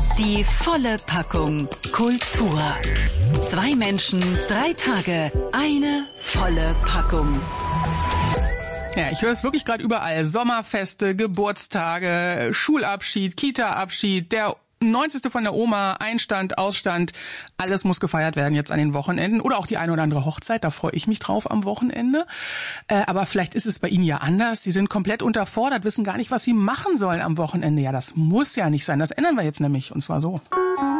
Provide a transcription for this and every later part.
Die volle Packung Kultur. 2 Menschen, 3 Tage, eine volle Packung. Ja, ich höre es wirklich gerade überall. Sommerfeste, Geburtstage, Schulabschied, Kita-Abschied, der 90. von der Oma, Einstand, Ausstand, alles muss gefeiert werden jetzt an den Wochenenden oder auch die eine oder andere Hochzeit, da freue ich mich drauf am Wochenende. Aber vielleicht ist es bei Ihnen ja anders. Sie sind komplett unterfordert, wissen gar nicht, was Sie machen sollen am Wochenende. Ja, das muss ja nicht sein. Das ändern wir jetzt nämlich, und zwar so.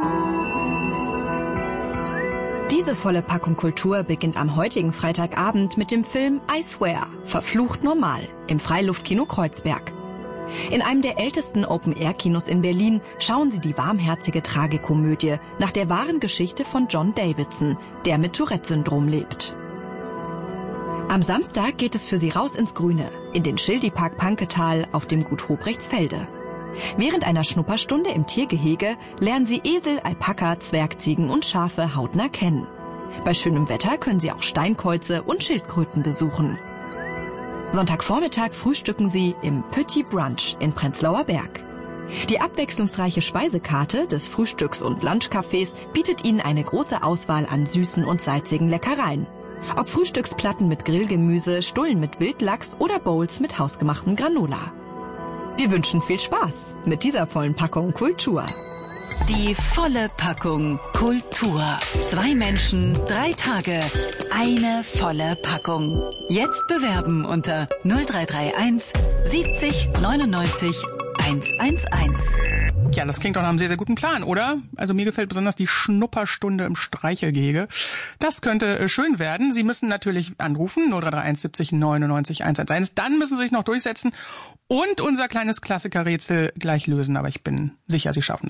Diese volle Packung Kultur beginnt am heutigen Freitagabend mit dem Film I Swear, verflucht normal, im Freiluftkino Kreuzberg. In einem der ältesten Open-Air-Kinos in Berlin schauen Sie die warmherzige Tragikomödie nach der wahren Geschichte von John Davidson, der mit Tourette-Syndrom lebt. Am Samstag geht es für Sie raus ins Grüne, in den Schildi-Park Panketal auf dem Gut Hobrechtsfelde. Während einer Schnupperstunde im Tiergehege lernen Sie Esel, Alpaka, Zwergziegen und Schafe hautnah kennen. Bei schönem Wetter können Sie auch Steinkäuze und Schildkröten besuchen. Sonntagvormittag frühstücken Sie im Petit Brunch in Prenzlauer Berg. Die abwechslungsreiche Speisekarte des Frühstücks- und Lunchcafés bietet Ihnen eine große Auswahl an süßen und salzigen Leckereien. Ob Frühstücksplatten mit Grillgemüse, Stullen mit Wildlachs oder Bowls mit hausgemachtem Granola. Wir wünschen viel Spaß mit dieser vollen Packung Kultur. Die volle Packung Kultur. 2 Menschen, 3 Tage, eine volle Packung. Jetzt bewerben unter 0331 70 99 111. Ja, das klingt doch nach einem sehr, sehr guten Plan, oder? Also mir gefällt besonders die Schnupperstunde im Streichelgehege. Das könnte schön werden. Sie müssen natürlich anrufen, 0331 70 99 111. Dann müssen Sie sich noch durchsetzen und unser kleines Klassikerrätsel gleich lösen. Aber ich bin sicher, Sie schaffen das.